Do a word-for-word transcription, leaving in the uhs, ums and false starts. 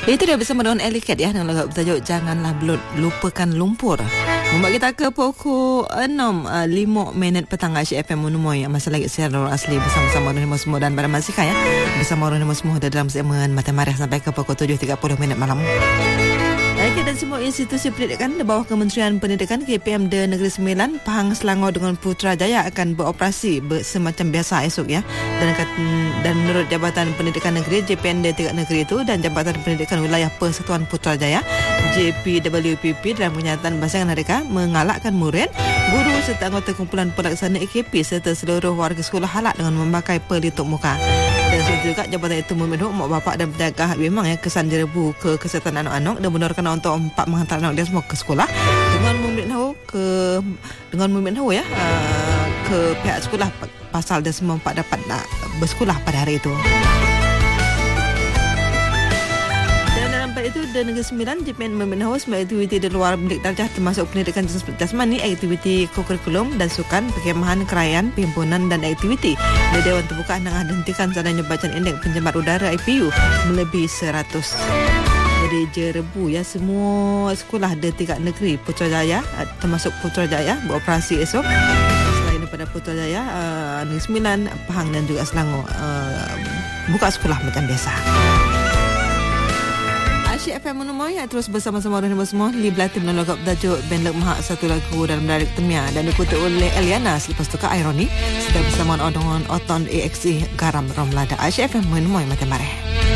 Itu dia bersama dengan Elicat ya, dengan lagu bertajuk Janganlah Lupakan Lumpur. Membuat kita ke pukul enam lima minit petang Asyik F M Menemoy. Masih lagi siaran Orang Asli bersama-sama dengan semua dan pada masih ya bersama orang semua dalam segmen Mata Marah sampai ke pukul tujuh tiga puluh minit malam. Baik, dan semua institusi pendidikan di bawah Kementerian Pendidikan K P M D Negeri Sembilan, Pahang, Selangor dengan Putrajaya akan beroperasi semacam biasa esok ya. Dan dan menurut Jabatan Pendidikan Negeri J P N D Tingkat Negeri itu dan Jabatan Pendidikan Wilayah Persekutuan Putrajaya J P W P P dalam kenyataan bahasangan mereka mengalakkan murid, guru serta anggota kumpulan pelaksana A K P serta seluruh warga sekolah halal dengan memakai pelitup muka. Dan juga jabatan itu meminta mak bapak dan penjaga memang ya kesan jerebu ke kesihatan anak-anak dan benarkan untuk empat menghantar anak dia semua ke sekolah dengan memberitahu ke dengan memberitahu ya uh, ke pihak sekolah pasal dia semua empat dapat nak bersekolah pada hari itu. Itu di Negeri Sembilan, J P N memberitahu semua aktiviti di luar bilik darjah termasuk pendidikan jasmani, aktiviti kokurikulum dan sukan, perkhemahan, kerajaan, perhimpunan dan aktiviti di Dewan Terbuka yang hentikan adanya bacaan indeks pencemar udara I P U melebihi seratus. Jadi jerebu ya semua sekolah di tingkat negeri Putrajaya termasuk Putrajaya beroperasi esok. Selain daripada Putrajaya, uh, Negeri Sembilan, Pahang dan juga Selangor uh, buka sekolah macam biasa. Asyik F M Menemoy terus bersama-sama dengan semua Li Belati menolong bertajuk Benlek Mahak satu lagu dalam Menarik Temia dan diikuti oleh Eliana selepas tu ke Irony sedang bersama dengan Oton A X E Garam Romlada. Asyik F M Menemoy Mata Marah.